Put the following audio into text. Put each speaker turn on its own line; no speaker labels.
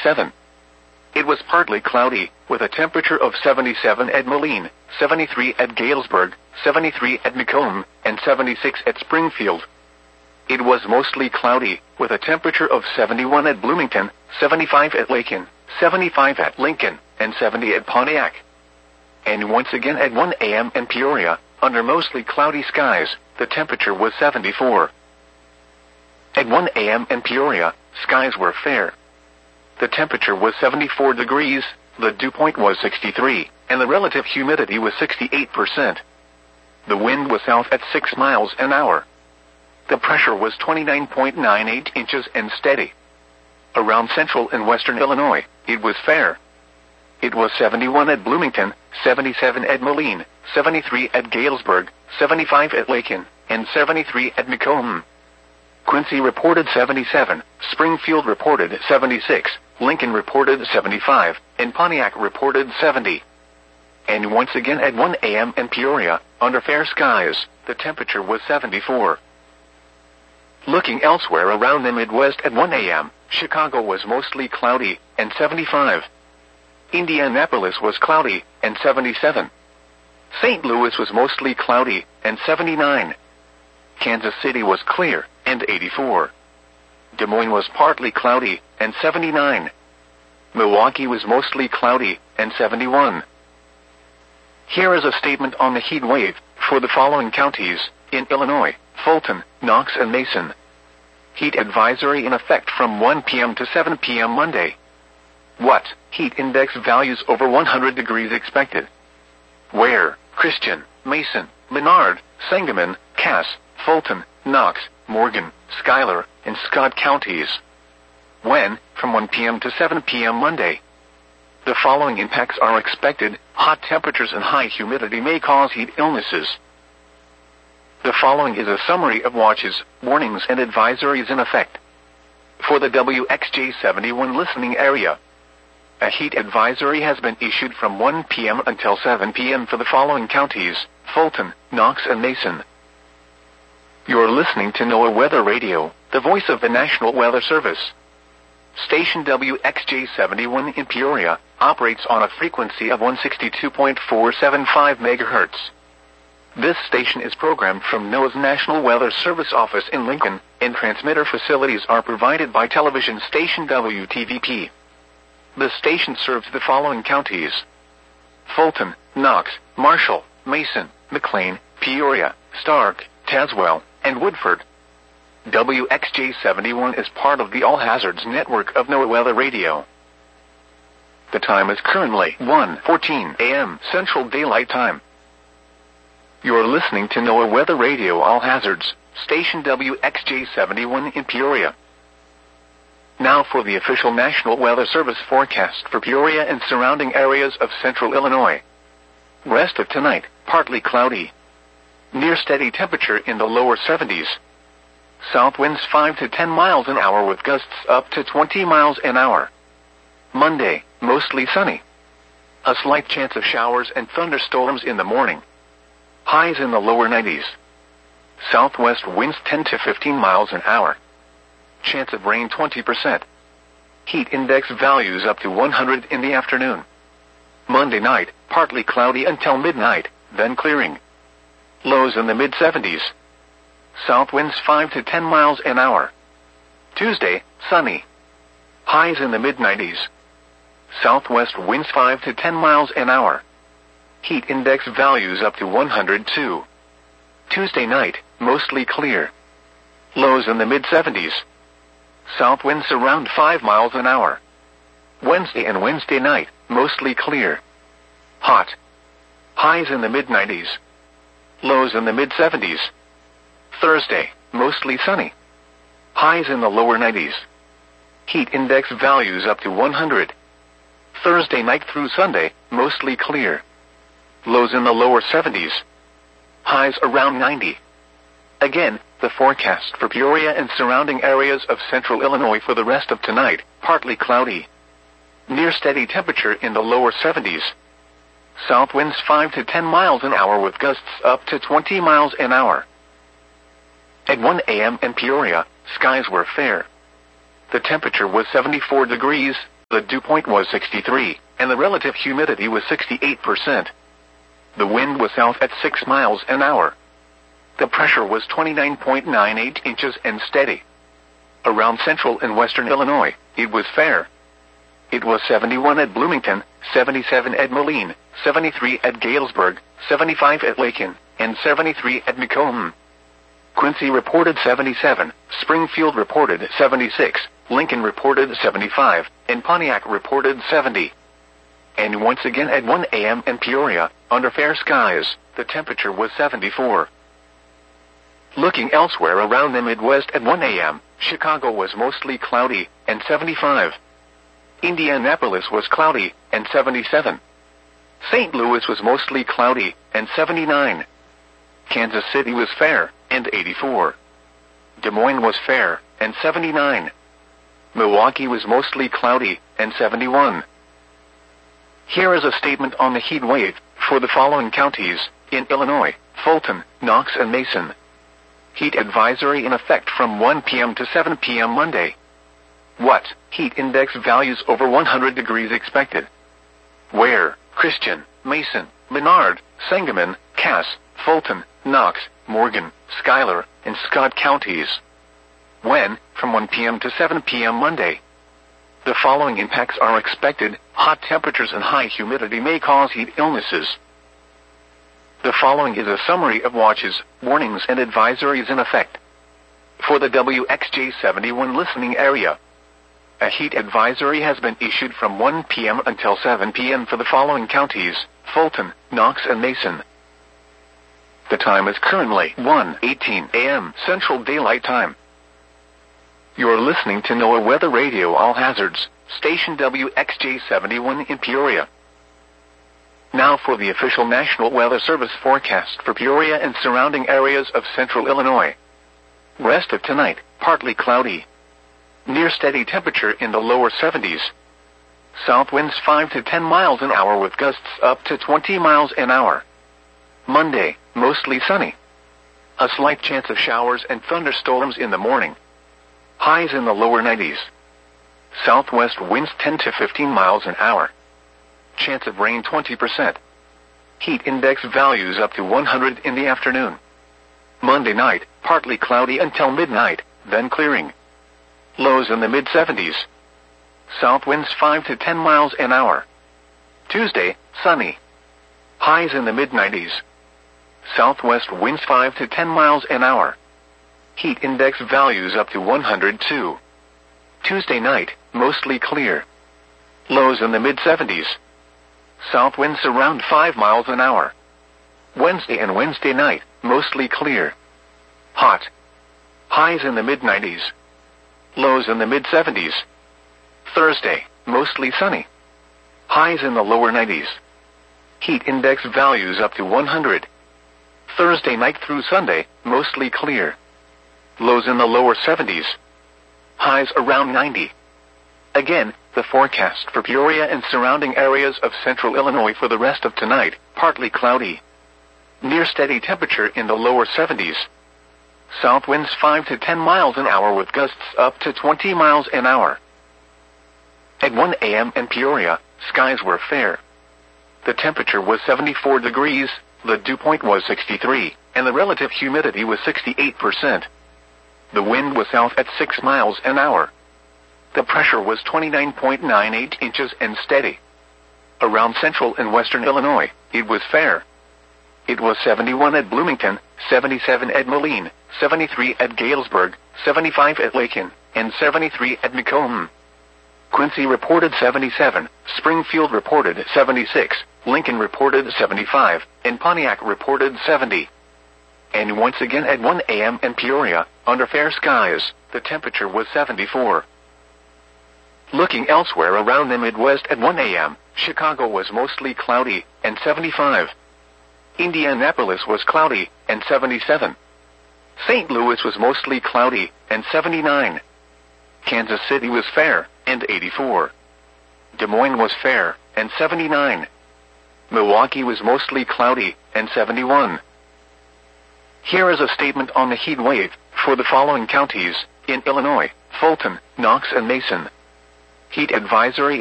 77. It was partly cloudy, with a temperature of 77 at Moline, 73 at Galesburg, 73 at Macomb, and 76 at Springfield. It was mostly cloudy, with a temperature of 71 at Bloomington, 75 at Lakin, 75 at Lincoln, and 70 at Pontiac. And once again at 1 a.m. in Peoria, under mostly cloudy skies, the temperature was 74. At 1 a.m. in Peoria, skies were fair. The temperature was 74 degrees, the dew point was 63, and the relative humidity was 68%. The wind was south at 6 miles an hour. The pressure was 29.98 inches and steady. Around central and western Illinois, it was fair. It was 71 at Bloomington, 77 at Moline, 73 at Galesburg, 75 at Lakin, and 73 at Macomb. Quincy reported 77, Springfield reported 76, Lincoln reported 75, and Pontiac reported 70. And once again at 1 a.m. in Peoria, under fair skies, the temperature was 74. Looking elsewhere around the Midwest at 1 a.m., Chicago was mostly cloudy, and 75. Indianapolis was cloudy, and 77. St. Louis was mostly cloudy, and 79. Kansas City was clear, and 84. Des Moines was partly cloudy, and 79. Milwaukee was mostly cloudy, and 71. Here is a statement on the heat wave for the following counties in Illinois: Fulton, Knox, and Mason. Heat advisory in effect from 1 p.m. to 7 p.m. Monday. What? Heat index values over 100 degrees expected. Where? Christian, Mason, Menard, Sangamon, Cass, Fulton, Knox, Morgan, Schuyler, and Scott counties. When? From 1 p.m. to 7 p.m. Monday. The following impacts are expected. Hot temperatures and high humidity may cause heat illnesses. The following is a summary of watches, warnings, and advisories in effect. For the WXJ71 listening area, a heat advisory has been issued from 1 p.m. until 7 p.m. for the following counties: Fulton, Knox, and Mason. You're listening to NOAA Weather Radio, the voice of the National Weather Service. Station WXJ71 in Peoria operates on a frequency of 162.475 MHz. This station is programmed from NOAA's National Weather Service office in Lincoln, and transmitter facilities are provided by television station WTVP. The station serves the following counties: Fulton, Knox, Marshall, Mason, McLean, Peoria, Stark, Tazewell, and Woodford. WXJ71 is part of the All Hazards network of NOAA Weather Radio. The time is currently 1:14 a.m. Central Daylight Time. You're listening to NOAA Weather Radio All Hazards, station WXJ71 in Peoria. Now for the official National Weather Service forecast for Peoria and surrounding areas of central Illinois. Rest of tonight, partly cloudy. Near steady temperature in the lower 70s. South winds 5 to 10 miles an hour with gusts up to 20 miles an hour. Monday, mostly sunny. A slight chance of showers and thunderstorms in the morning. Highs in the lower 90s. Southwest winds 10 to 15 miles an hour. Chance of rain 20%. Heat index values up to 100 in the afternoon. Monday night, partly cloudy until midnight, then clearing. Lows in the mid-70s. South winds 5 to 10 miles an hour. Tuesday, sunny. Highs in the mid-90s. Southwest winds 5 to 10 miles an hour. Heat index values up to 102. Tuesday night, mostly clear. Lows in the mid-70s. South winds around 5 miles an hour. Wednesday and Wednesday night, mostly clear. Hot. Highs in the mid-90s. Lows in the mid-70s. Thursday, mostly sunny. Highs in the lower 90s. Heat index values up to 100. Thursday night through Sunday, mostly clear. Lows in the lower 70s. Highs around 90. Again, the forecast for Peoria and surrounding areas of central Illinois for the rest of tonight: partly cloudy. Near steady temperature in the lower 70s. South winds 5 to 10 miles an hour with gusts up to 20 miles an hour. At 1 a.m. in Peoria, skies were fair. The temperature was 74 degrees, The dew point was 63, and the relative humidity was 68%. The wind was south at 6 miles an hour. The pressure was 29.98 inches and steady. Around central and western Illinois, it was fair. It was 71 at Bloomington, 77 at Moline, 73 at Galesburg, 75 at Lakin, and 73 at Macomb. Quincy reported 77, Springfield reported 76, Lincoln reported 75, and Pontiac reported 70. And once again at 1 a.m. in Peoria, under fair skies, the temperature was 74. Looking elsewhere around the Midwest at 1 a.m., Chicago was mostly cloudy, and 75. Indianapolis was cloudy, and 77. St. Louis was mostly cloudy, and 79. Kansas City was fair, and 84. Des Moines was fair, and 79. Milwaukee was mostly cloudy, and 71. Here is a statement on the heat wave for the following counties in Illinois: Fulton, Knox, and Mason. Heat advisory in effect from 1 p.m. to 7 p.m. Monday. What? Heat index values over 100 degrees expected. Where? Christian, Mason, Menard, Sangamon, Cass, Fulton, Knox, Morgan, Schuyler, and Scott counties. When? From 1 p.m. to 7 p.m. Monday. The following impacts are expected. Hot temperatures and high humidity may cause heat illnesses. The following is a summary of watches, warnings, and advisories in effect. For the WXJ71 listening area, a heat advisory has been issued from 1 p.m. until 7 p.m. for the following counties: Fulton, Knox, and Mason. The time is currently 1:18 a.m. Central Daylight Time. You're listening to NOAA Weather Radio All Hazards, station WXJ71 in Peoria. Now for the official National Weather Service forecast for Peoria and surrounding areas of central Illinois. Rest of tonight, partly cloudy. Near steady temperature in the lower 70s. South winds 5 to 10 miles an hour with gusts up to 20 miles an hour. Monday, mostly sunny. A slight chance of showers and thunderstorms in the morning. Highs in the lower 90s. Southwest winds 10 to 15 miles an hour. Chance of rain 20%. Heat index values up to 100 in the afternoon. Monday night, partly cloudy until midnight, then clearing. Lows in the mid-70s. South winds 5 to 10 miles an hour. Tuesday, sunny. Highs in the mid-90s. Southwest winds 5 to 10 miles an hour. Heat index values up to 102. Tuesday night, mostly clear. Lows in the mid-70s. South winds around 5 miles an hour. Wednesday and Wednesday night, mostly clear. Hot. Highs in the mid-90s. Lows in the mid-70s. Thursday, mostly sunny. Highs in the lower 90s. Heat index values up to 100. Thursday night through Sunday, mostly clear. Lows in the lower 70s. Highs around 90. Again, the forecast for Peoria and surrounding areas of central Illinois for the rest of tonight: partly cloudy. Near steady temperature in the lower 70s. South winds 5 to 10 miles an hour with gusts up to 20 miles an hour. At 1 a.m. in Peoria, skies were fair. The temperature was 74 degrees, the dew point was 63, and the relative humidity was 68%. The wind was south at 6 miles an hour. The pressure was 29.98 inches and steady. Around central and western Illinois, it was fair. It was 71 at Bloomington, 77 at Moline, 73 at Galesburg, 75 at Lakin, and 73 at Macomb. Quincy reported 77, Springfield reported 76, Lincoln reported 75, and Pontiac reported 70. And once again at 1 a.m. in Peoria, under fair skies, the temperature was 74. Looking elsewhere around the Midwest at 1 a.m., Chicago was mostly cloudy, and 75. Indianapolis was cloudy, and 77. St. Louis was mostly cloudy, and 79. Kansas City was fair, and 84. Des Moines was fair, and 79. Milwaukee was mostly cloudy, and 71. Here is a statement on the heat wave for the following counties in Illinois: Fulton, Knox, and Mason. Heat advisory